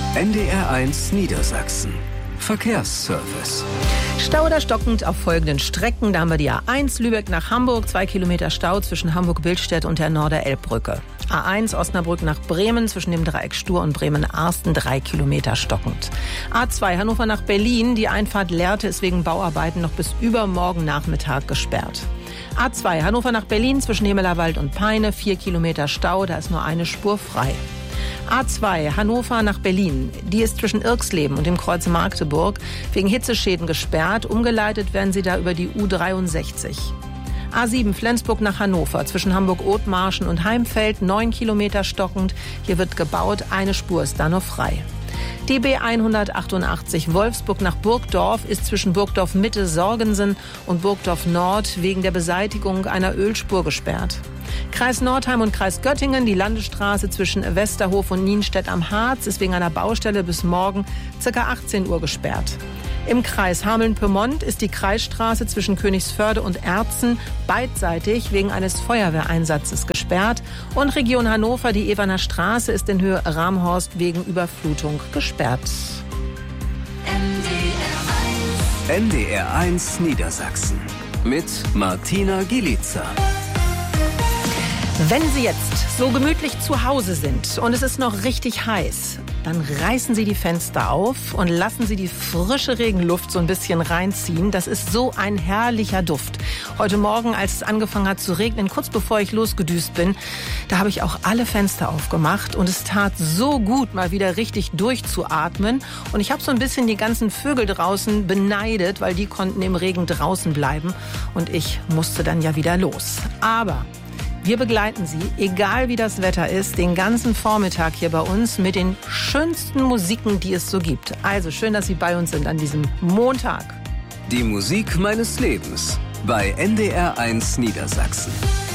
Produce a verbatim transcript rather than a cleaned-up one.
N D R eins Niedersachsen. Verkehrsservice. Stau oder stockend auf folgenden Strecken. Da haben wir die A eins Lübeck nach Hamburg, zwei Kilometer Stau zwischen Hamburg-Billstedt und der Norder-Elbbrücke. A eins Osnabrück nach Bremen zwischen dem Dreieck Stur und Bremen-Arsten, drei Kilometer stockend. A zwei Hannover nach Berlin, die Einfahrt Lehrte ist wegen Bauarbeiten noch bis übermorgen Nachmittag gesperrt. A zwei Hannover nach Berlin zwischen Hemelerwald und Peine, vier Kilometer Stau, da ist nur eine Spur frei. A zwei Hannover nach Berlin, die ist zwischen Irxleben und dem Kreuz Magdeburg wegen Hitzeschäden gesperrt. Umgeleitet werden sie da über die U dreiundsechzig. A sieben Flensburg nach Hannover zwischen Hamburg-Othmarschen und Heimfeld, neun Kilometer stockend. Hier wird gebaut, eine Spur ist da noch frei. D B hundertachtundachtzig Wolfsburg nach Burgdorf ist zwischen Burgdorf Mitte, Sorgensen und Burgdorf Nord wegen der Beseitigung einer Ölspur gesperrt. Kreis Nordheim und Kreis Göttingen, die Landesstraße zwischen Westerhof und Nienstedt am Harz ist wegen einer Baustelle bis morgen ca. achtzehn Uhr gesperrt. Im Kreis Hameln-Pyrmont ist die Kreisstraße zwischen Königsförde und Erzen beidseitig wegen eines Feuerwehreinsatzes gesperrt. Und Region Hannover, die Ewerner Straße ist in Höhe Ramhorst wegen Überflutung gesperrt. N D R eins Niedersachsen mit Martina Gielica. Wenn Sie jetzt so gemütlich zu Hause sind und es ist noch richtig heiß, dann reißen Sie die Fenster auf und lassen Sie die frische Regenluft so ein bisschen reinziehen. Das ist so ein herrlicher Duft. Heute Morgen, als es angefangen hat zu regnen, kurz bevor ich losgedüst bin, da habe ich auch alle Fenster aufgemacht und es tat so gut, mal wieder richtig durchzuatmen. Und ich habe so ein bisschen die ganzen Vögel draußen beneidet, weil die konnten im Regen draußen bleiben und ich musste dann ja wieder los. Aber wir begleiten Sie, egal wie das Wetter ist, den ganzen Vormittag hier bei uns mit den schönsten Musiken, die es so gibt. Also schön, dass Sie bei uns sind an diesem Montag. Die Musik meines Lebens bei N D R eins Niedersachsen.